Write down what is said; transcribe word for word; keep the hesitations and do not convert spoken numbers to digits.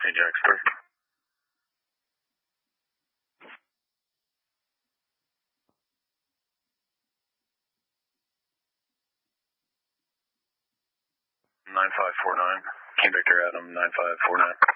Ajax three. nine five four nine. King Victor Adam nine five four nine.